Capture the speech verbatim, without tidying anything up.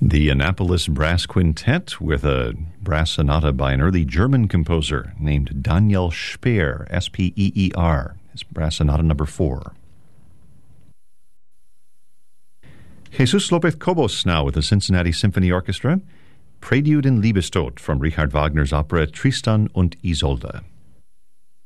The Annapolis Brass Quintet with a brass sonata by an early German composer named Daniel Speer, S P E E R. It's Brass Sonata number four. Jesus Lopez Cobos now with the Cincinnati Symphony Orchestra, Prelude in Liebestod from Richard Wagner's opera Tristan und Isolde.